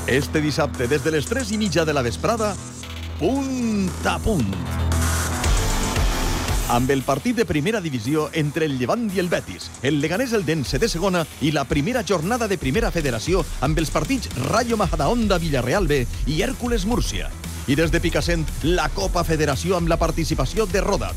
Este dissabte, des de les 3:30 de la vesprada, Punt a Punt. Amb el partit de primera divisió entre el Llevant i el Betis, el Leganés Eldense de segona i la primera jornada de primera federació amb els partits Rayo Majadahonda Villarreal B i Hèrcules Múrcia. I des de Picassent, la Copa Federació amb la participació de Roda,